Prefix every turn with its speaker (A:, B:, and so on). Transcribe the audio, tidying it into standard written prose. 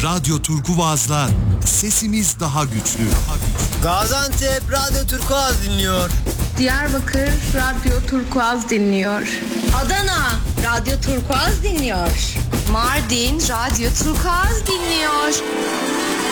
A: Radyo Turkuaz'la sesimiz daha güçlü.
B: Gaziantep Radyo Turkuaz dinliyor.
C: Diyarbakır Radyo Turkuaz dinliyor.
D: Adana Radyo Turkuaz dinliyor.
E: Mardin Radyo Turkuaz dinliyor.